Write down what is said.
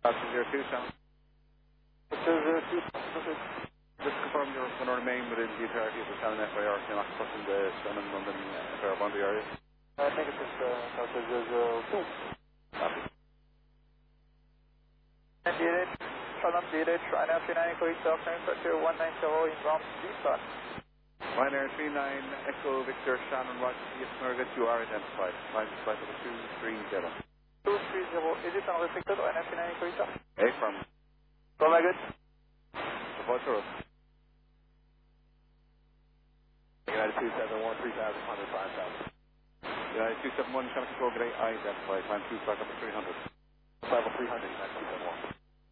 02, Sean. 02, Just confirm you're going to remain within the entirety of the Shannon FIR, so you're not crossing the Shannon London FIR boundary area? I think it's just Delta 002. Copy. And DH, Shannon DH, Ryanair 39 Echo East Afternoon, Sector 190 inbound Eastbound. Ryanair 39 Echo Victor Shannon Roger, yes, America, you are identified. Line flight number 230. 230, is it unrestricted, Ryanair 39 Echo East? Affirm. Go my good. Report to us. United 271, 3,100, 5,000. United 271, Shannon Control, good day, identified. Line 2 flight number 300. Level 300, United 271.